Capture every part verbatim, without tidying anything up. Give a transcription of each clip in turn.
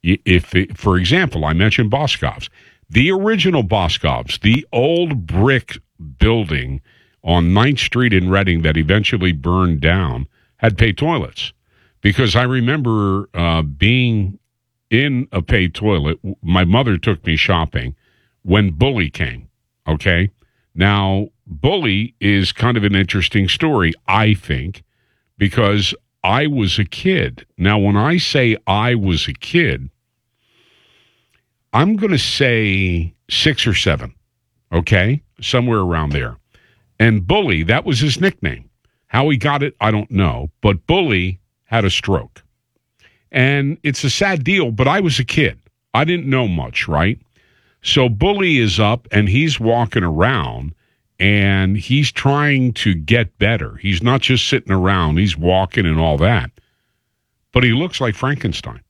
If, it, for example, I mentioned Boscov's, the original Boscov's, the old brick building on ninth Street in Reading that eventually burned down, had paid toilets. Because I remember uh, being in a paid toilet. My mother took me shopping when Bully came, okay? Now, Bully is kind of an interesting story, I think, because I was a kid. Now, when I say I was a kid, I'm going to say six or seven, okay? Somewhere around there. And Bully, that was his nickname. How he got it, I don't know. But Bully had a stroke. And it's a sad deal, but I was a kid. I didn't know much, right? So Bully is up, and he's walking around, and he's trying to get better. He's not just sitting around. He's walking and all that. But he looks like Frankenstein.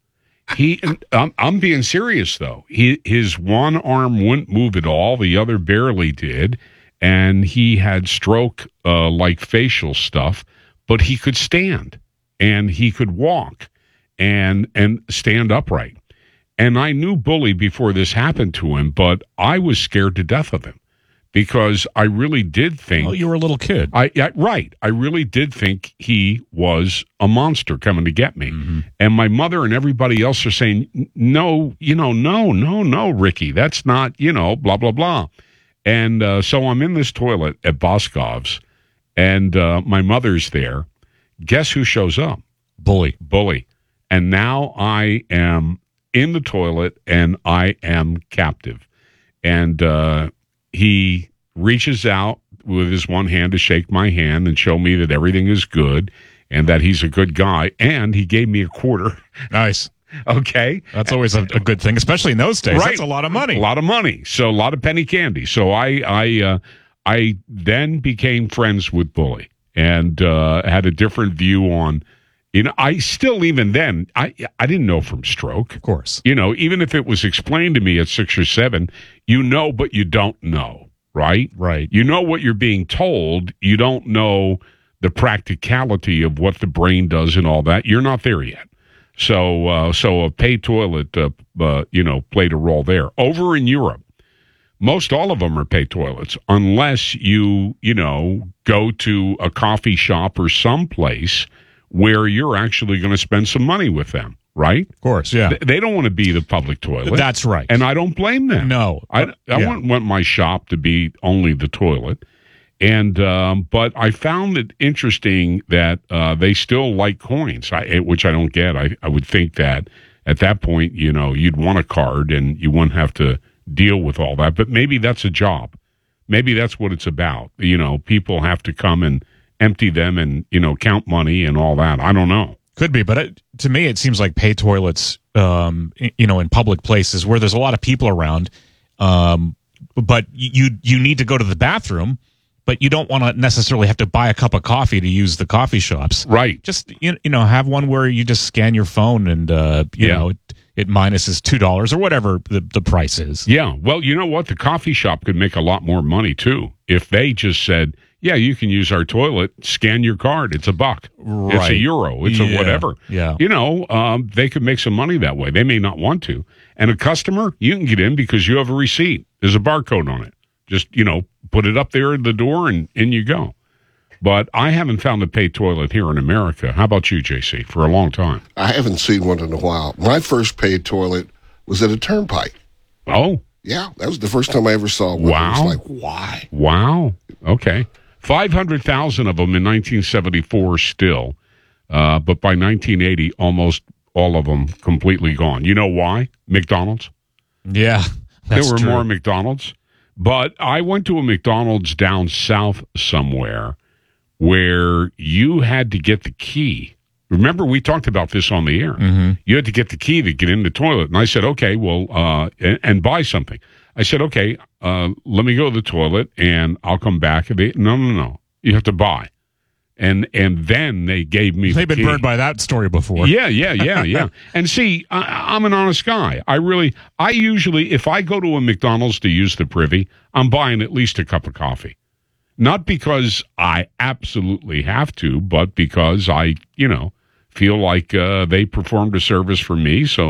He, I'm, I'm being serious, though. He, his one arm wouldn't move at all. The other barely did. And he had stroke-like uh, facial stuff, but he could stand, and he could walk and and stand upright. And I knew Bully before this happened to him, but I was scared to death of him because I really did think... Oh, you were a little kid. I, I Right. I really did think he was a monster coming to get me. Mm-hmm. And my mother and everybody else are saying, no, you know, no, no, no, Ricky, that's not, you know, blah, blah, blah. And uh, so I'm in this toilet at Boscov's, and uh, my mother's there. Guess who shows up? Bully. Bully. And now I am in the toilet, and I am captive. And uh, he reaches out with his one hand to shake my hand and show me that everything is good and that he's a good guy. And he gave me a quarter. Nice. Okay. That's always a, a good thing, especially in those days. Right. That's a lot of money. A lot of money. So a lot of penny candy. So I I uh, I then became friends with Bully and uh, had a different view on, you know, I still even then, I I didn't know from stroke. Of course. You know, even if it was explained to me at six or seven, you know, but you don't know, right? Right. You know what you're being told. You don't know the practicality of what the brain does and all that. You're not there yet. So, uh, so a paid toilet, uh, uh, you know, played a role there. Over in Europe, most all of them are paid toilets, unless you, you know, go to a coffee shop or someplace where you're actually going to spend some money with them, right? Of course, yeah. Th- they don't want to be the public toilet. That's right. And I don't blame them. No. I, I yeah. wouldn't want my shop to be only the toilet. And um, but I found it interesting that uh, they still like coins, I, which I don't get. I, I would think that at that point, you know, you'd want a card and you wouldn't have to deal with all that. But maybe that's a job. Maybe that's what it's about. You know, people have to come and empty them and, you know, count money and all that. I don't know. Could be, but it, to me, it seems like pay toilets, um, you know, in public places where there's a lot of people around, um, but you you need to go to the bathroom. But you don't want to necessarily have to buy a cup of coffee to use the coffee shops. Right. Just, you know, have one where you just scan your phone and, uh, you yeah. know, it, it minuses two dollars or whatever the, the price is. Yeah. Well, you know what? The coffee shop could make a lot more money, too, if they just said, yeah, you can use our toilet, scan your card. It's a buck. Right. It's a euro. It's yeah. a whatever. Yeah. You know, um, they could make some money that way. They may not want to. And a customer, you can get in because you have a receipt. There's a barcode on it. Just, you know, put it up there at the door and in you go. But I haven't found a paid toilet here in America. How about you, J C, for a long time? I haven't seen one in a while. My first paid toilet was at a turnpike. Oh. Yeah, that was the first time I ever saw one. Wow. I was like, why? Wow. Okay. five hundred thousand of them in nineteen seventy-four still. Uh, but by nineteen eighty, almost all of them completely gone. You know why? McDonald's. Yeah, that's There were true. more McDonald's. But I went to a McDonald's down south somewhere where you had to get the key. Remember, we talked about this on the air. Mm-hmm. You had to get the key to get in the toilet. And I said, okay, well, uh, and, and buy something. I said, okay, uh, let me go to the toilet and I'll come back. And they, no, no, no. You have to buy. And and then they gave me They've the been key. burned by that story before. Yeah, yeah, yeah, yeah. And see, I, I'm an honest guy. I really, I usually, if I go to a McDonald's to use the privy, I'm buying at least a cup of coffee. Not because I absolutely have to, but because I, you know, feel like uh, they performed a service for me. So